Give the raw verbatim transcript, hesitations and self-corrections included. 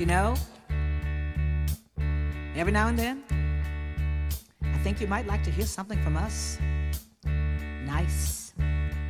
You know, every now and then, I think you might like to hear something from us. Nice.